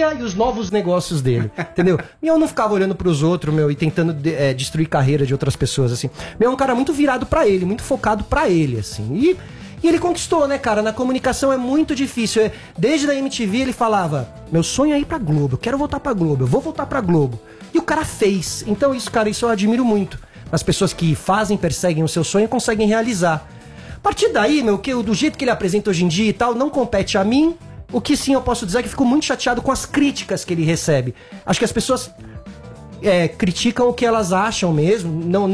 dia e os novos negócios dele, entendeu? Mion não ficava olhando pros outros, meu, e tentando destruir carreira de outras pessoas, assim. Mion é um cara muito virado pra ele, muito focado pra ele, assim. E ele conquistou, né, cara? Na comunicação é muito difícil. Desde a MTV ele falava, meu sonho é ir pra Globo, eu quero voltar pra Globo, eu vou voltar pra Globo. E o cara fez. Então isso, cara, isso eu admiro muito. As pessoas que fazem, perseguem o seu sonho e conseguem realizar. A partir daí, meu, do jeito que ele apresenta hoje em dia e tal, não compete a mim. O que sim eu posso dizer é que fico muito chateado com as críticas que ele recebe. Acho que as pessoas criticam o que elas acham mesmo.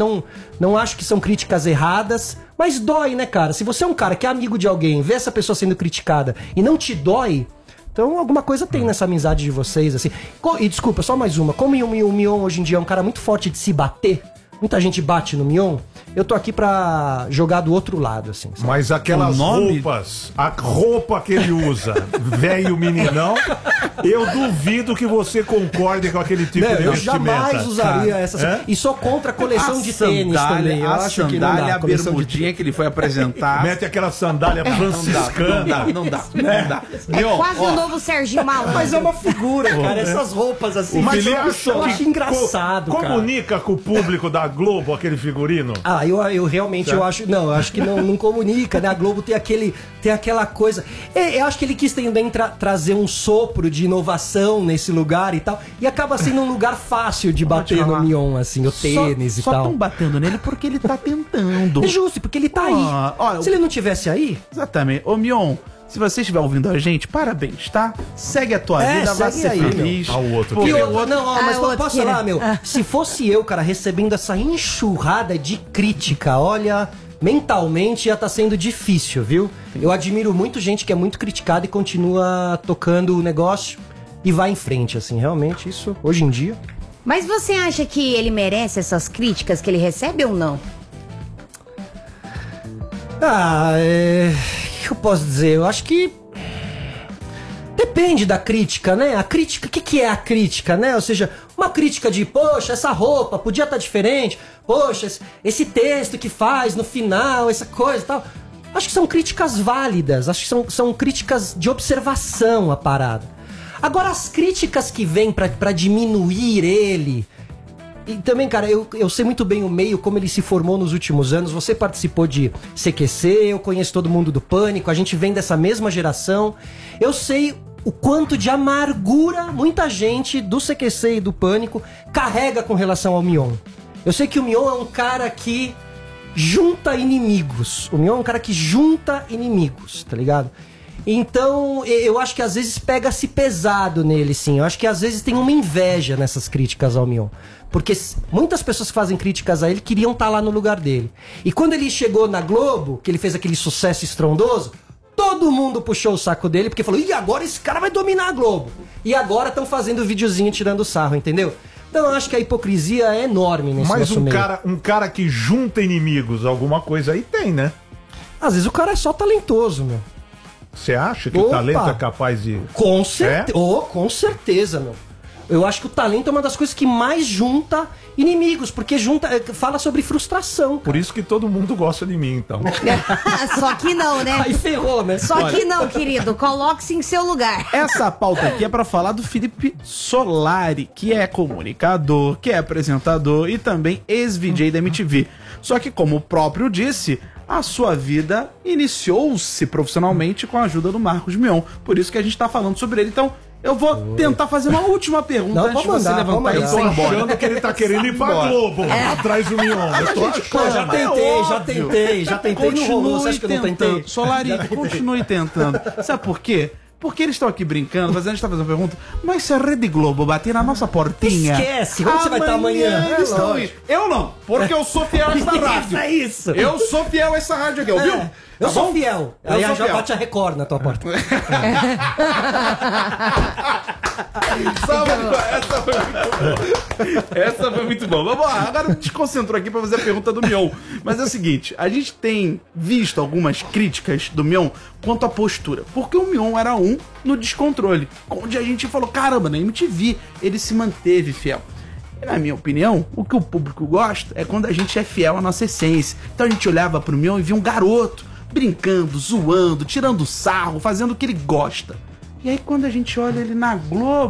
Não acho que são críticas erradas. Mas dói, né, cara? Se você é um cara que é amigo de alguém, vê essa pessoa sendo criticada e não te dói, então alguma coisa tem nessa amizade de vocês, assim. E desculpa, só mais uma. Como o Mion hoje em dia é um cara muito forte de se bater, muita gente bate no Mion, eu tô aqui pra jogar do outro lado, assim. Sabe? Mas aquelas roupas, a roupa que ele usa, velho meninão, eu duvido que você concorde com aquele tipo de vestimenta. Eu jamais usaria essa. E sou contra a coleção de tênis também. Eu acho que não dá. A bermudinha que ele foi apresentar. Mete aquela sandália franciscana. Não dá. Quase o novo Serginho Malandro. Mas é uma figura, cara. Essas roupas assim. Mas eu acho engraçado, cara. Comunica com o público da Globo aquele figurino? Eu realmente eu acho. Não, eu acho que não comunica, né? A Globo tem aquela coisa. Eu acho que ele quis também trazer um sopro de inovação nesse lugar e tal. E acaba sendo um lugar fácil de bater no Mion, assim, o tênis e tal. Só estão batendo nele porque ele tá tentando. É justo, porque ele tá aí. Olha, se ele não tivesse aí. Exatamente. Ô, Mion, se você estiver ouvindo a gente, parabéns, tá? Segue a tua vida, vai ser feliz. O outro. Mas posso falar, meu? Se fosse eu, cara, recebendo essa enxurrada de crítica, olha, mentalmente já tá sendo difícil, viu? Eu admiro muito gente que é muito criticada e continua tocando o negócio e vai em frente, assim, realmente, isso, hoje em dia. Mas você acha que ele merece essas críticas que ele recebe ou não? O que eu posso dizer? Eu acho que depende da crítica, né? A crítica, o que é a crítica, né? Ou seja, uma crítica de, poxa, essa roupa podia estar diferente, poxa, esse texto que faz no final, essa coisa e tal. Acho que são críticas válidas, acho que são críticas de observação a parada. Agora, as críticas que vêm pra diminuir ele... E também, cara, eu sei muito bem o meio, como ele se formou nos últimos anos. Você participou de CQC, eu conheço todo mundo do Pânico, a gente vem dessa mesma geração. Eu sei o quanto de amargura muita gente do CQC e do Pânico carrega com relação ao Mion. Eu sei que o Mion é um cara que junta inimigos. O Mion é um cara que junta inimigos, tá ligado? Então, eu acho que às vezes pega-se pesado nele, sim. Eu acho que às vezes tem uma inveja nessas críticas ao Mion. Porque muitas pessoas que fazem críticas a ele queriam estar lá no lugar dele. E quando ele chegou na Globo, que ele fez aquele sucesso estrondoso, todo mundo puxou o saco dele, porque falou, e agora esse cara vai dominar a Globo. E agora estão fazendo videozinho tirando sarro, entendeu? Então eu acho que a hipocrisia é enorme nesse nosso meio. Mas um cara que junta inimigos, alguma coisa aí tem, né? Às vezes o cara é só talentoso, meu. Você acha que o talento é capaz de... Com certeza, meu. Eu acho que o talento é uma das coisas que mais junta inimigos, porque fala sobre frustração. Cara. Por isso que todo mundo gosta de mim, então. Só que não, né? Aí ferrou, né? Só que não, querido. Coloque-se em seu lugar. Essa pauta aqui é pra falar do Felipe Solari, que é comunicador, que é apresentador e também ex-VJ da MTV. Só que, como o próprio disse, a sua vida iniciou-se profissionalmente com a ajuda do Marcos Mion. Por isso que a gente tá falando sobre ele. Então, eu vou tentar fazer uma última pergunta antes de você levantar e ir embora. Achando que ele tá querendo ir pra Globo, atrás do Mion. Já tentei, não rolou, você acha que eu não tentei? Solari, continue tentando. Sabe por quê? Porque eles estão aqui brincando, mas a gente tá fazendo uma pergunta. Mas se a Rede Globo bater na nossa portinha... Esquece, onde você vai estar amanhã? Eu não, porque eu sou fiel a essa rádio. É isso. Eu sou fiel a essa rádio aqui, ouviu? Eu sou fiel. Aí já bate a Record na tua porta. Essa foi muito boa. Vamos lá, agora me desconcentrou aqui pra fazer a pergunta do Mion. Mas é o seguinte, a gente tem visto algumas críticas do Mion quanto à postura. Porque o Mion era no descontrole. Onde a gente falou, caramba, na MTV ele se manteve fiel. E na minha opinião, o que o público gosta é quando a gente é fiel à nossa essência. Então a gente olhava pro Mion e via um garoto brincando, zoando, tirando sarro, fazendo o que ele gosta. E aí quando a gente olha ele na Globo,